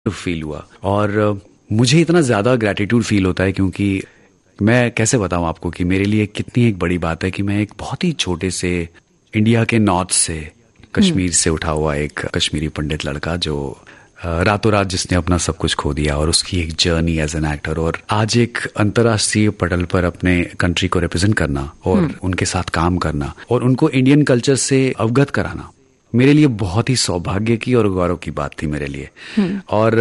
Feel हुआ और मुझे इतना ज़्यादा ग्रैटिट्यूड फील होता है क्योंकि मैं कैसे बताऊं आपको कि मेरे लिए कितनी एक बड़ी बात है कि मैं एक बहुत ही छोटे से इंडिया के नॉर्थ से कश्मीर से उठा हुआ एक कश्मीरी पंडित लड़का जो रातों रात जिसने अपना सब कुछ खो दिया और उसकी एक जर्नी एज एन एक्टर और आज एक अंतर्राष्ट्रीय पटल पर अपने कंट्री को रिप्रेजेंट करना और उनके साथ काम करना और उनको इंडियन कल्चर से अवगत कराना मेरे लिए बहुत ही सौभाग्य की और गौरव की बात थी मेरे लिए। और